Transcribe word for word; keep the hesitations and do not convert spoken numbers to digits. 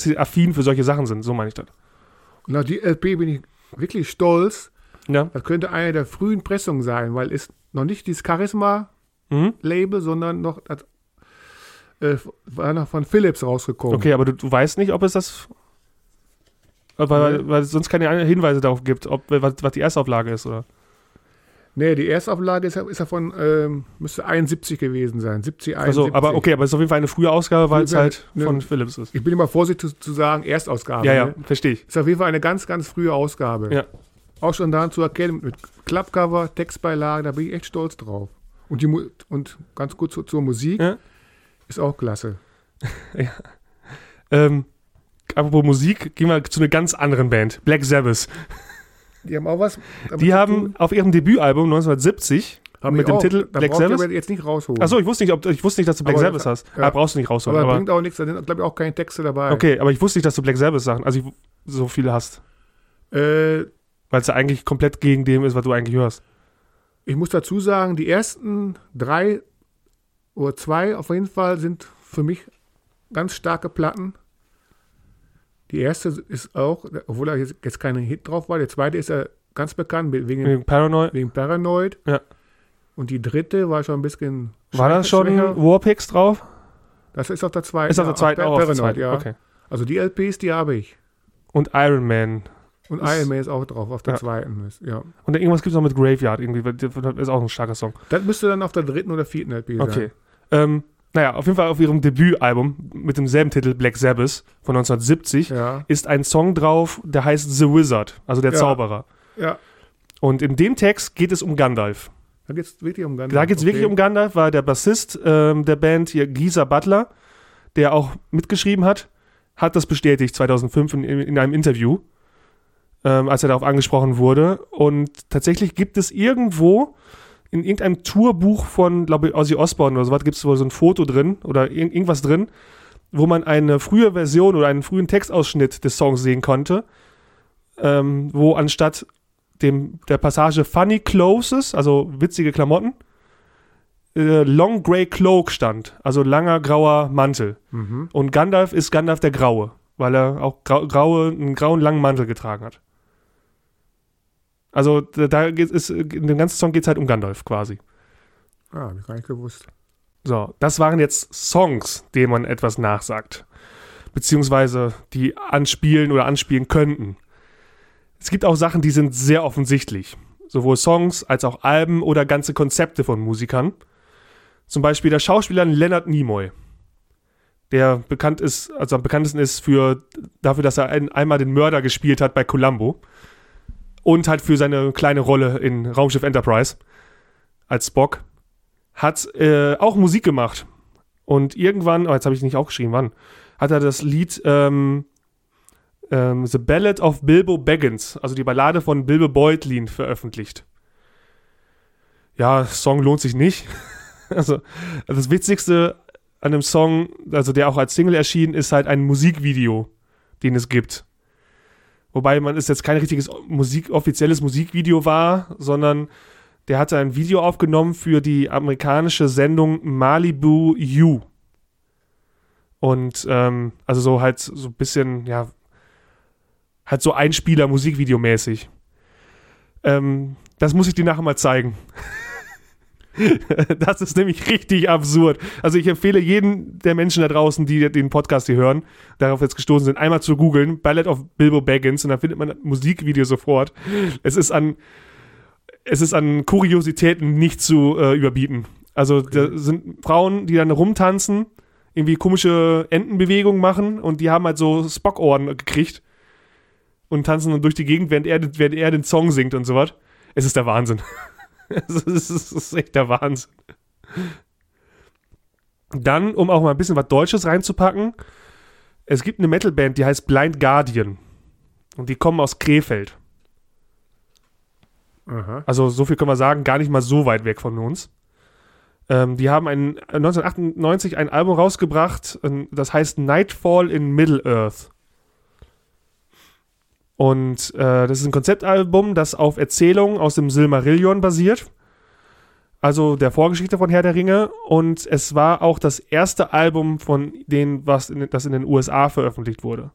affin für solche Sachen sind. So meine ich das. Und auf die L P bin ich wirklich stolz. Ja. Das könnte eine der frühen Pressungen sein, weil es noch nicht dieses Charisma-Label, mhm. sondern noch das äh, war noch von Philips rausgekommen. Okay, aber du, du weißt nicht, ob es das... Weil, weil, weil es sonst keine Hinweise darauf gibt, ob, was, was die Erstauflage ist, oder? Nee, die Erstauflage ist ja, ist ja von, ähm, müsste einundsiebzig gewesen sein, siebzig, einundsiebzig. Also, aber okay, aber es ist auf jeden Fall eine frühe Ausgabe, weil es halt ne, von Philips ist. Ich bin immer vorsichtig zu, zu sagen, Erstausgabe. Ja, ja, ne? verstehe ich. Ist auf jeden Fall eine ganz, ganz frühe Ausgabe. Ja. Auch schon daran zu erkennen, mit Klappcover, Textbeilage, da bin ich echt stolz drauf. Und, die, und ganz gut zu, zur Musik, ja. Ist auch klasse. Ja. Ähm, apropos Musik, gehen wir zu einer ganz anderen Band, Black Sabbath. Die haben auch was. Die haben auf ihrem Debütalbum neunzehnhundertsiebzig haben mit dem auch, Titel da Black Sabbath. Aber jetzt nicht rausholen. Achso, ich wusste nicht, ob, ich wusste nicht, dass du Black aber, Sabbath hast. Ja. Ah, brauchst du nicht rausholen. Aber, aber bringt auch nichts, da sind, glaube ich, auch keine Texte dabei. Okay, aber ich wusste nicht, dass du Black Sabbath Sachen, also ich, so viele hast. Äh, Weil es ja eigentlich komplett gegen dem ist, was du eigentlich hörst. Ich muss dazu sagen, die ersten drei oder zwei auf jeden Fall sind für mich ganz starke Platten. Die erste ist auch, obwohl da jetzt, jetzt kein Hit drauf war, der zweite ist ja ganz bekannt wegen, wegen Paranoid. Wegen Paranoid. Ja. Und die dritte war schon ein bisschen War da schon schwächer. Warpigs drauf? Das ist auf der zweiten. Ist auf der zweiten ja, auch auf auf der Paranoid, zweiten. ja. Okay. Also die L Ps, die habe ich. Und Iron Man. Und ist, Iron Man ist auch drauf, auf der ja. zweiten. Ja. Und irgendwas gibt es noch mit Graveyard irgendwie, das ist auch ein starker Song. Das müsste dann auf der dritten oder vierten L P sein. Okay. Ähm, naja, auf jeden Fall auf ihrem Debütalbum mit demselben Titel, Black Sabbath, von neunzehnhundertsiebzig, ja. ist ein Song drauf, der heißt The Wizard, also der ja. Zauberer. Ja. Und in dem Text geht es um Gandalf. Da geht es wirklich um Gandalf. Da geht es okay. wirklich um Gandalf, weil der Bassist ähm, der Band hier, Geezer Butler, der auch mitgeschrieben hat, hat das bestätigt zweitausendfünf in, in einem Interview, ähm, als er darauf angesprochen wurde. Und tatsächlich gibt es irgendwo in irgendeinem Tourbuch von, glaube ich, Ozzy Osbourne oder sowas, gibt es wohl so ein Foto drin oder ir- irgendwas drin, wo man eine frühe Version oder einen frühen Textausschnitt des Songs sehen konnte, ähm, wo anstatt dem, der Passage Funny Clothes, also witzige Klamotten, äh, Long Grey Cloak stand, also langer grauer Mantel. Mhm. Und Gandalf ist Gandalf der Graue, weil er auch grau, graue, einen grauen langen Mantel getragen hat. Also da geht es, in dem ganzen Song geht es halt um Gandalf quasi. Ah, hab ich gar nicht gewusst. So, das waren jetzt Songs, denen man etwas nachsagt. Beziehungsweise die anspielen oder anspielen könnten. Es gibt auch Sachen, die sind sehr offensichtlich. Sowohl Songs als auch Alben oder ganze Konzepte von Musikern. Zum Beispiel der Schauspieler Leonard Nimoy. Der bekannt ist, also am bekanntesten ist für, dafür, dass er ein, einmal den Mörder gespielt hat bei Columbo. Und halt für seine kleine Rolle in Raumschiff Enterprise als Spock. Hat äh, auch Musik gemacht. Und irgendwann, oh, jetzt habe ich nicht aufgeschrieben, wann, hat er das Lied ähm, ähm, The Ballad of Bilbo Baggins, also die Ballade von Bilbo Beutlin, veröffentlicht. Ja, Song lohnt sich nicht. also, das Witzigste an dem Song, also der auch als Single erschienen, ist halt ein Musikvideo, den es gibt. Wobei man es jetzt kein richtiges Musik, offizielles Musikvideo war, sondern der hatte ein Video aufgenommen für die amerikanische Sendung Malibu U. Und ähm, also so halt so ein bisschen, ja, halt so Einspieler Musikvideo-mäßig. Ähm, das muss ich dir nachher mal zeigen. Das ist nämlich richtig absurd. Also ich empfehle jeden der Menschen da draußen, die den Podcast hier hören, darauf jetzt gestoßen sind, einmal zu googeln, Ballad of Bilbo Baggins, und dann findet man ein Musikvideo sofort. Es ist an es ist an Kuriositäten nicht zu äh, überbieten. Also okay. Da sind Frauen, die dann rumtanzen, irgendwie komische Entenbewegungen machen, und die haben halt so Spock-Ohren gekriegt und tanzen dann durch die Gegend, während er, während er den Song singt und sowas. Es ist der Wahnsinn. Es ist, es ist echt der Wahnsinn. Dann, um auch mal ein bisschen was Deutsches reinzupacken, es gibt eine Metalband, die heißt Blind Guardian. Und die kommen aus Krefeld. Aha. Also so viel können wir sagen, gar nicht mal so weit weg von uns. Ähm, die haben ein, neunzehnhundertachtundneunzig ein Album rausgebracht, das heißt Nightfall in Middle-earth. Und äh, das ist ein Konzeptalbum, das auf Erzählungen aus dem Silmarillion basiert. Also der Vorgeschichte von Herr der Ringe. Und es war auch das erste Album von denen, was in, das in den U S A veröffentlicht wurde.